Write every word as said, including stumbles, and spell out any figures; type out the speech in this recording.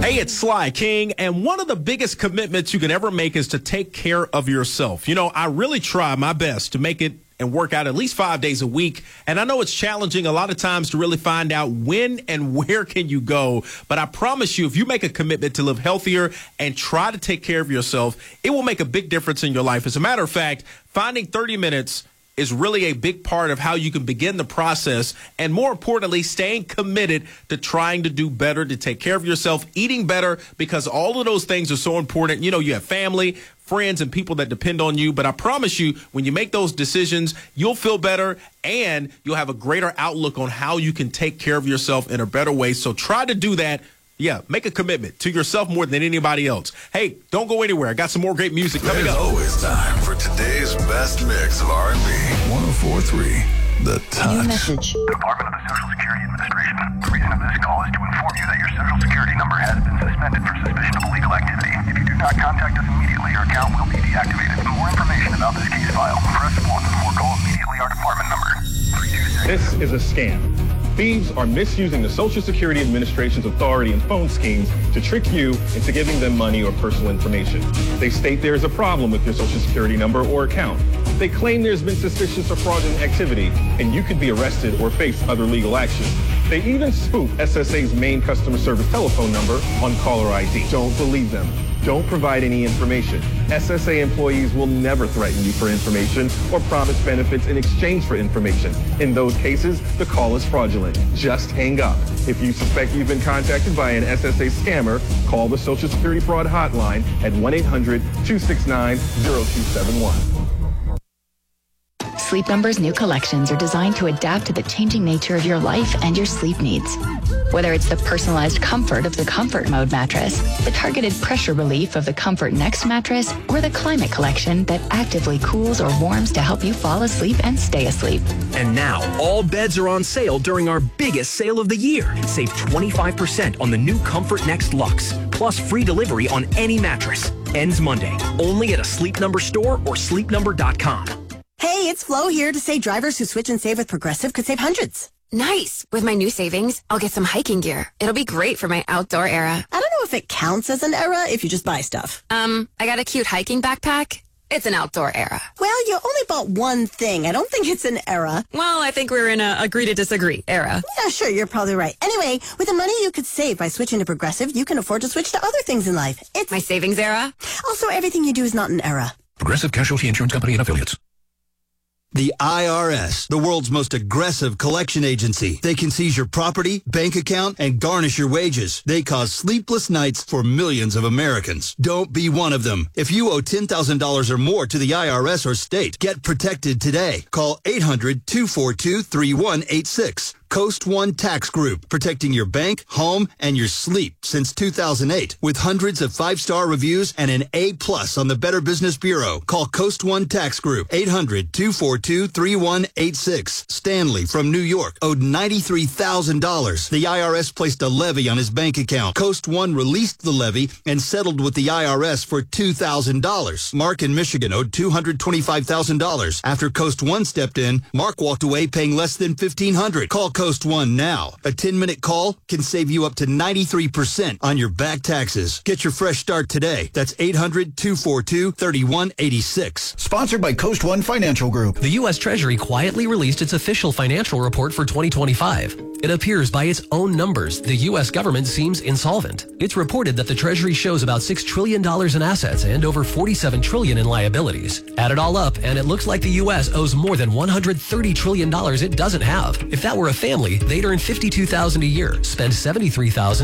Hey, it's Sly King, and one of the biggest commitments you can ever make is to take care of yourself. You know, I really try my best to make it and work out at least five days a week, and I know it's challenging a lot of times to really find out when and where can you go, but I promise you, if you make a commitment to live healthier and try to take care of yourself, it will make a big difference in your life. As a matter of fact, finding thirty minutes is really a big part of how you can begin the process, and more importantly, staying committed to trying to do better, to take care of yourself, eating better, because all of those things are so important. You know, you have family, friends, and people that depend on you, but I promise you, when you make those decisions, you'll feel better, and you'll have a greater outlook on how you can take care of yourself in a better way. So try to do that. Yeah, make a commitment to yourself more than anybody else. Hey, don't go anywhere. I got some more great music coming There's up. There's always time for today's best mix of R and B. one oh four point three, The Touch. New message. Department of the Social Security Administration. The reason of this call is to inform you that your Social Security number has been suspended for suspicion of illegal activity. If you do not contact us immediately, your account will be deactivated. For more information about this case file, press one or call immediately our department number. three two six. This is a scam. Thieves are misusing the Social Security Administration's authority and phone schemes to trick you into giving them money or personal information. They state there is a problem with your Social Security number or account. They claim there's been suspicious or fraudulent activity, and you could be arrested or face other legal action. They even spoof S S A's main customer service telephone number on caller I D. Don't believe them. Don't provide any information. S S A employees will never threaten you for information or promise benefits in exchange for information. In those cases, the call is fraudulent. Just hang up. If you suspect you've been contacted by an S S A scammer, call the Social Security Fraud Hotline at one eight hundred two six nine zero two seven one. Sleep Number's new collections are designed to adapt to the changing nature of your life and your sleep needs. Whether it's the personalized comfort of the Comfort Mode mattress, the targeted pressure relief of the Comfort Next mattress, or the Climate Collection that actively cools or warms to help you fall asleep and stay asleep. And now, all beds are on sale during our biggest sale of the year. Save twenty-five percent on the new Comfort Next Luxe, plus free delivery on any mattress. Ends Monday, only at a Sleep Number store or sleep number dot com. Hey, it's Flo here to say drivers who switch and save with Progressive could save hundreds. Nice. With my new savings, I'll get some hiking gear. It'll be great for my outdoor era. I don't know if it counts as an era if you just buy stuff. Um, I got a cute hiking backpack. It's an outdoor era. Well, you only bought one thing. I don't think it's an era. Well, I think we're in a agree to disagree era. Yeah, sure, you're probably right. Anyway, with the money you could save by switching to Progressive, you can afford to switch to other things in life. It's my savings era. Also, everything you do is not an era. Progressive Casualty Insurance Company and Affiliates. The I R S, the world's most aggressive collection agency. They can seize your property, bank account, and garnish your wages. They cause sleepless nights for millions of Americans. Don't be one of them. If you owe ten thousand dollars or more to the I R S or state, get protected today. Call eight hundred two four two three one eight six. Coast One Tax Group, protecting your bank, home, and your sleep since two thousand eight. With hundreds of five-star reviews and an A plus on the Better Business Bureau. Call Coast One Tax Group, eight hundred two four two three one eight six. Stanley from New York owed ninety-three thousand dollars. The I R S placed a levy on his bank account. Coast One released the levy and settled with the I R S for two thousand dollars. Mark in Michigan owed two hundred twenty-five thousand dollars. After Coast One stepped in, Mark walked away paying less than fifteen hundred dollars. Call Coast One now. A ten-minute call can save you up to ninety-three percent on your back taxes. Get your fresh start today. That's eight hundred two four two three one eight six. Sponsored by Coast One Financial Group. The U S Treasury quietly released its official financial report for twenty twenty-five. It appears by its own numbers, the U S government seems insolvent. It's reported that the Treasury shows about six trillion dollars in assets and over forty-seven trillion dollars in liabilities. Add it all up, and it looks like the U S owes more than one hundred thirty trillion dollars it doesn't have. If that were a family, they'd earn fifty-two thousand dollars a year, spend seventy-three thousand dollars